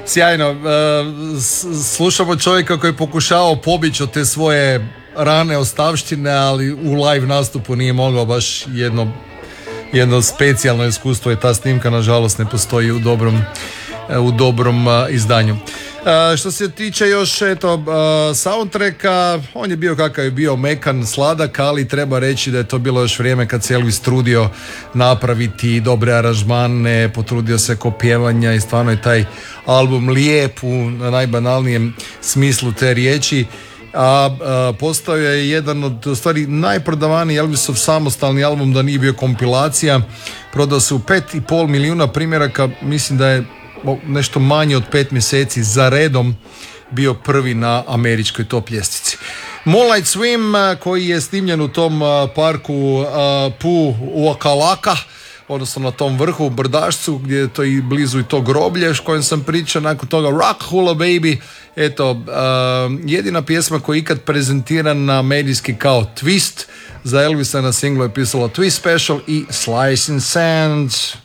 Sjajno. Slušamo čovjeka koji je pokušao pobjeći od te svoje rane ostavštine, ali u live nastupu nije mogao. Baš jedno specijalno iskustvo je ta snimka, nažalost ne postoji u dobrom izdanju. Što se tiče još soundtracka, on je bio kakav je bio, mekan, sladak, ali treba reći da je to bilo još vrijeme kad se Elvis trudio napraviti dobre aranžmane, potrudio se oko pjevanja i stvarno je taj album lijep u najbanalnijem smislu te riječi. Postao je jedan od u stvari najprodavaniji Elvisov samostalni album da nije bio kompilacija. Prodao se u 5,5 milijuna primjeraka, mislim da je nešto manje od 5 mjeseci za redom bio prvi na američkoj top ljestvici. Moonlight Swim, koji je snimljen u tom parku Puuakalaka, odnosno na tom vrhu brdašcu gdje je to i blizu i to groblje s kojim sam pričao, nakon toga Rock Hula Baby, eto, jedina pjesma koja je ikad prezentirana medijski kao Twist, za Elvisa na singlu je pisalo Twist Special i Slice in Sand.